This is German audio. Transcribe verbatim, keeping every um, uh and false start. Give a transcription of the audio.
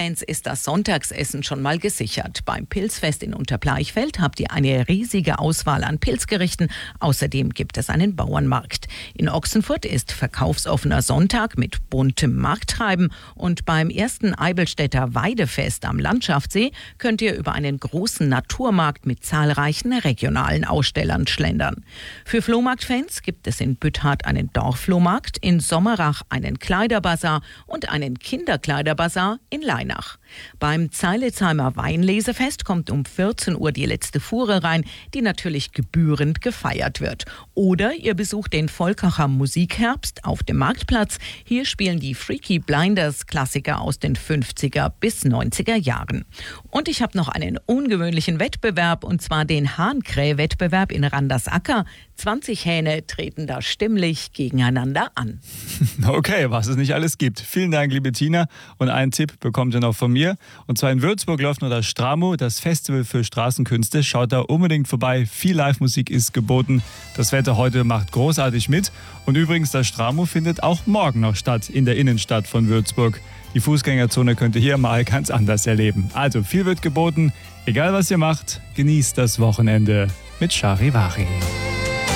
Flohmarktfans ist das Sonntagsessen schon mal gesichert. Beim Pilzfest in Unterbleichfeld habt ihr eine riesige Auswahl an Pilzgerichten. Außerdem gibt es einen Bauernmarkt. In Ochsenfurt ist verkaufsoffener Sonntag mit buntem Markttreiben. Und beim ersten Eibelstädter Weidefest am Landschaftssee könnt ihr über einen großen Naturmarkt mit zahlreichen regionalen Ausstellern schlendern. Für Flohmarktfans gibt es in Bütthard einen Dorfflohmarkt, in Sommerach einen Kleiderbazar und einen Kinderkleiderbazar in Leinach. Beim Zeilitzheimer Weinlesefest kommt um vierzehn Uhr die letzte Fuhre rein, die natürlich gebührend gefeiert wird. Oder ihr besucht den Volkacher Musikherbst auf dem Marktplatz. Hier spielen die Freaky Blinders Klassiker aus den fünfziger bis neunziger Jahren. Und ich habe noch einen ungewöhnlichen Wettbewerb, und zwar den Hahnkräh-Wettbewerb in Randersacker. zwanzig Hähne treten da stimmlich gegeneinander an. Okay, was es nicht alles gibt. Vielen Dank, liebe Tina. Und einen Tipp bekommt ihr noch von mir. Und zwar in Würzburg läuft noch das Stramo, das Festival für Straßenkünste. Schaut da unbedingt vorbei. Viel Live-Musik ist geboten. Das Wetter heute macht großartig mit. Und übrigens, das Stramo findet auch morgen noch statt in der Innenstadt von Würzburg. Die Fußgängerzone könnt ihr hier mal ganz anders erleben. Also viel wird geboten. Egal was ihr macht, genießt das Wochenende mit Charivari.